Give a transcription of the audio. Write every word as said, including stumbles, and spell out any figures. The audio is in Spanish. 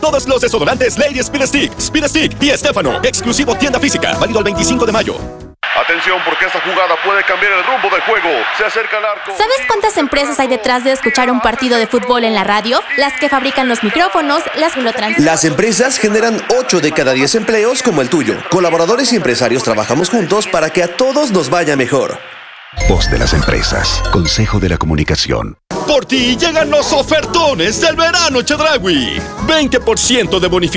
Todos los desodorantes Lady Speed Stick, Speed Stick y Estefano. Exclusivo tienda física. Válido el veinticinco de mayo. Atención, porque esta jugada puede cambiar el rumbo del juego. Se acerca al arco. ¿Sabes cuántas empresas hay detrás de escuchar un partido de fútbol en la radio? Las que fabrican los micrófonos, las que lo transmiten. Las empresas generan ocho de cada diez empleos como el tuyo. Colaboradores y empresarios trabajamos juntos para que a todos nos vaya mejor. Voz de las empresas. Consejo de la Comunicación. Por ti llegan los ofertones del verano Chedraui. veinte por ciento de bonificación